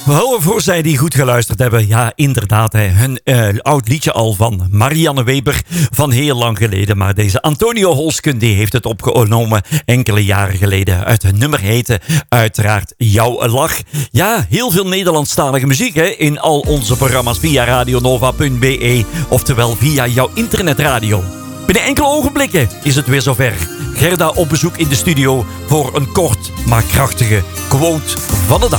Wel, voor zij die goed geluisterd hebben. Ja, inderdaad. Een oud liedje al van Marianne Weber van heel lang geleden. Maar deze Antonio Holsken die heeft het opgenomen enkele jaren geleden. Het nummer heette uiteraard Jouw Lach. Ja, heel veel Nederlandstalige muziek in al onze programma's via radionova.be. Oftewel via jouw internetradio. Binnen enkele ogenblikken is het weer zover. Gerda op bezoek in de studio voor een kort maar krachtige quote van de dag.